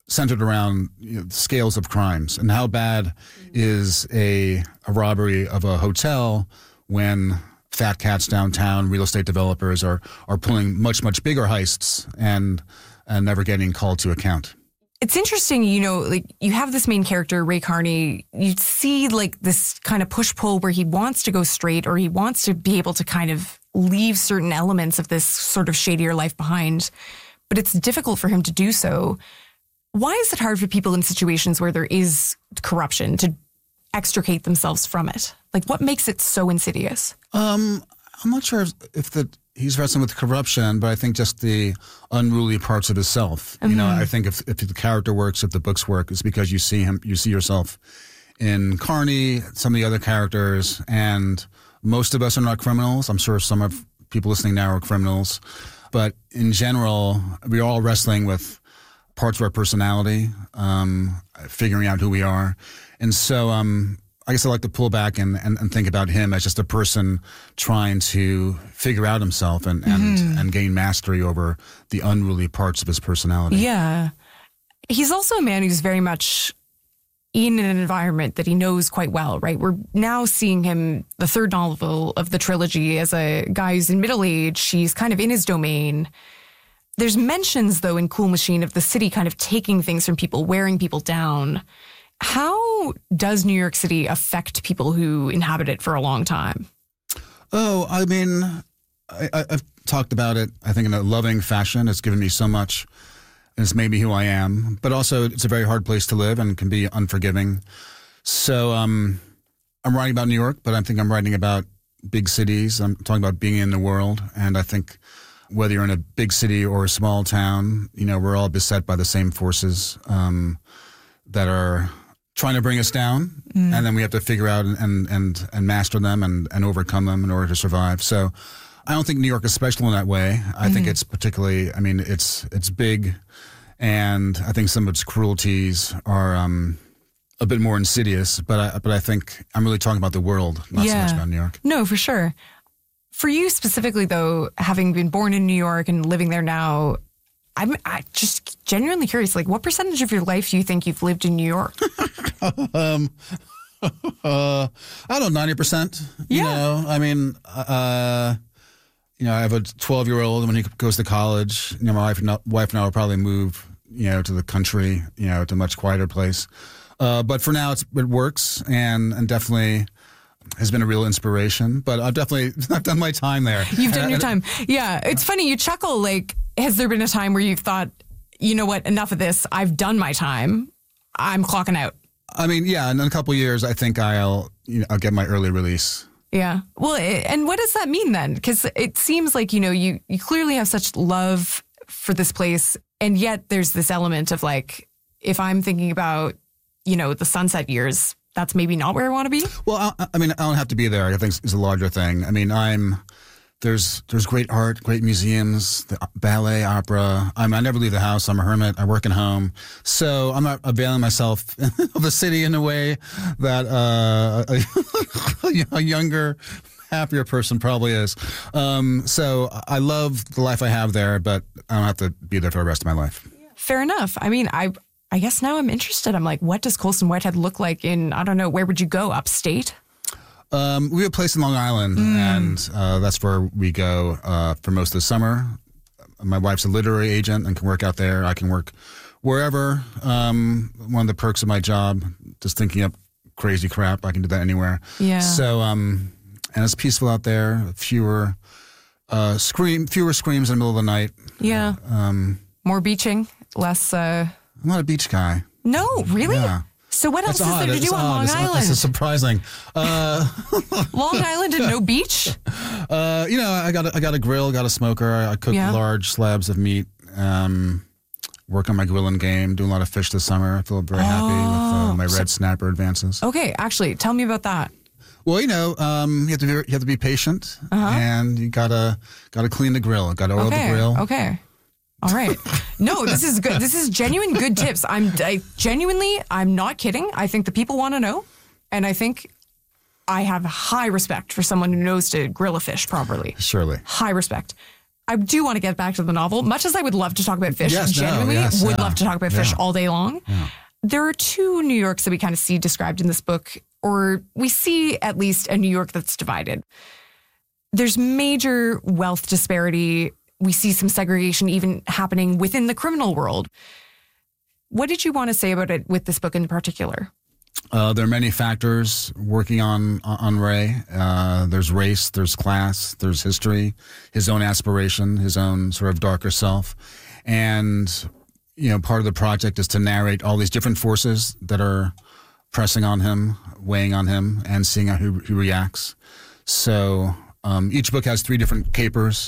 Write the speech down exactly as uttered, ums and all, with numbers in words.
centered around you know, scales of crimes and how bad is a, a robbery of a hotel when fat cats downtown, real estate developers are are pulling much, much bigger heists and, and never getting called to account. It's interesting, you know, like you have this main character, Ray Carney. You see like this kind of push-pull where he wants to go straight or he wants to be able to kind of leave certain elements of this sort of shadier life behind. But it's difficult for him to do so. Why is it hard for people in situations where there is corruption to extricate themselves from it? Like what makes it so insidious? Um, I'm not sure if, if the... He's wrestling with corruption, but I think just the unruly parts of himself. Mm-hmm. You know, I think if, if the character works, if the books work, it's because you see him, you see yourself in Carney, some of the other characters, and most of us are not criminals. I'm sure some of people listening now are criminals, but in general, we're all wrestling with parts of our personality, um, figuring out who we are, and so. Um, I guess I like to pull back and, and, and think about him as just a person trying to figure out himself and, and, mm-hmm. and gain mastery over the unruly parts of his personality. Yeah. He's also a man who's very much in an environment that he knows quite well, right? We're now seeing him, the third novel of the trilogy, as a guy who's in middle age. He's kind of in his domain. There's mentions, though, in Cool Machine of the city kind of taking things from people, wearing people down. How does New York City affect people who inhabit it for a long time? Oh, I mean, I, I've talked about it, I think, in a loving fashion. It's given me so much. It's made me who I am. But also, it's a very hard place to live and can be unforgiving. So um, I'm writing about New York, but I think I'm writing about big cities. I'm talking about being in the world. And I think whether you're in a big city or a small town, you know, we're all beset by the same forces um, that are trying to bring us down, mm. and then we have to figure out and and and master them and, and overcome them in order to survive. So I don't think New York is special in that way. I mm-hmm. think it's particularly, I mean, it's it's big, and I think some of its cruelties are um, a bit more insidious, but I, but I think I'm really talking about the world, not yeah. so much about New York. No, for sure. For you specifically, though, having been born in New York and living there now, I'm I just genuinely curious, like, what percentage of your life do you think you've lived in New York? um, uh, I don't know, ninety percent. You yeah. know, I mean, uh, you know, I have a twelve-year-old, and when he goes to college, you know, my wife and, wife and I will probably move, you know, to the country, you know, to a much quieter place. Uh, but for now, it's, it works, and, and definitely has been a real inspiration. But I've definitely, I've done my time there. You've done your time. Yeah, it's funny, you chuckle, like, has there been a time where you've thought, you know what, enough of this, I've done my time, I'm clocking out? I mean, yeah, in a couple of years, I think I'll, you know, I'll get my early release. Yeah. Well, and what does that mean then? Because it seems like, you know, you, you clearly have such love for this place, and yet there's this element of like, if I'm thinking about, you know, the sunset years, that's maybe not where I want to be? Well, I, I mean, I don't have to be there. I think it's a larger thing. I mean, I'm... There's there's great art, great museums, the ballet, opera. I mean, I never leave the house. I'm a hermit. I work at home. So I'm not availing myself of the city in a way that uh, a, a younger, happier person probably is. Um, so I love the life I have there, but I don't have to be there for the rest of my life. Fair enough. I mean, I I guess now I'm interested. I'm like, what does Colson Whitehead look like in, I don't know, where would you go? Upstate? Um, we have a place in Long Island, mm. and uh, that's where we go uh, for most of the summer. My wife's a literary agent and can work out there. I can work wherever. Um, one of the perks of my job, just thinking up crazy crap, I can do that anywhere. Yeah. So, um, and it's peaceful out there. Fewer uh, scream, fewer screams in the middle of the night. Yeah. Um, More beaching, less. Uh... I'm not a beach guy. No, really? Yeah. So what else That's is odd. there to it's do on odd. Long it's, Island? This is surprising. Uh, Long Island and no beach? Uh, you know, I got a, I got a grill, got a smoker. I, I cook yeah. large slabs of meat. Um, work on my grilling game. Doing a lot of fish this summer. I feel very oh, happy with uh, my red so, snapper advances. Okay, actually, tell me about that. Well, you know, um, you have to be, you have to be patient, uh-huh. and you gotta gotta clean the grill. Gotta oil okay, the grill. Okay. All right. No, this is good. This is genuine good tips. I'm I, genuinely, I'm not kidding. I think the people want to know. And I think I have high respect for someone who knows to grill a fish properly. Surely. High respect. I do want to get back to the novel. Much as I would love to talk about Fish, Yes, no, genuinely yes, would yeah. love to talk about Fish Yeah. all day long. Yeah. There are two New Yorks that we kind of see described in this book, or we see at least a New York that's divided. There's major wealth disparity. We see some segregation even happening within the criminal world. What did you want to say about it with this book in particular? Uh, there are many factors working on on Ray. Uh, there's race, there's class, there's history, his own aspiration, his own sort of darker self. And, you know, part of the project is to narrate all these different forces that are pressing on him, weighing on him, and seeing how he, he reacts. So um, each book has three different capers.